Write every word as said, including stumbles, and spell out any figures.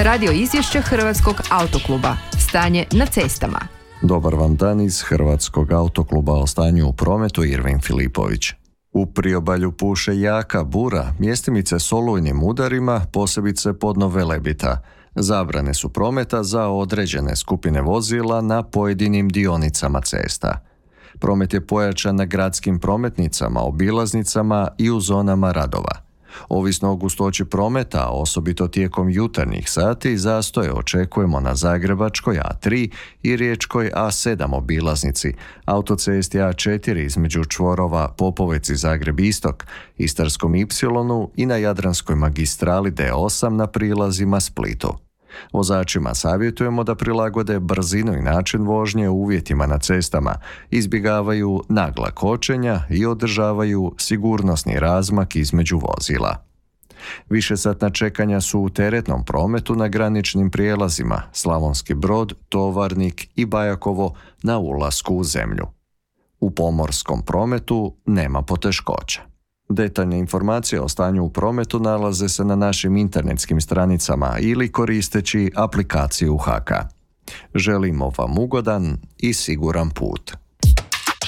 radio izvješće Hrvatskog autokluba. Stanje na cestama. Dobar vam dan iz Hrvatskog autokluba o stanju u prometu, Irvin Filipović. U priobalju puše jaka bura, mjestimice s olujnim udarima, posebice podno Velebita. Zabrane su prometa za određene skupine vozila na pojedinim dionicama cesta. Promet je pojačan na gradskim prometnicama, obilaznicama i u zonama radova. Ovisno o gustoći prometa, osobito tijekom jutarnjih sati, zastoje očekujemo na Zagrebačkoj A tri i Riječkoj A sedam obilaznici, autocesti A četiri između čvorova Popovec i Zagreb Istok, Istarskom Ipsilonu i na Jadranskoj magistrali D osam na prilazima Splitu. Vozačima savjetujemo da prilagode brzinu i način vožnje uvjetima na cestama, izbjegavaju nagla kočenja i održavaju sigurnosni razmak između vozila. Višesatna čekanja su u teretnom prometu na graničnim prijelazima Slavonski Brod, Tovarnik i Bajakovo na ulasku u zemlju. U pomorskom prometu nema poteškoća. Detaljne informacije o stanju u prometu nalaze se na našim internetskim stranicama ili koristeći aplikaciju H A K A. Želimo vam ugodan i siguran put.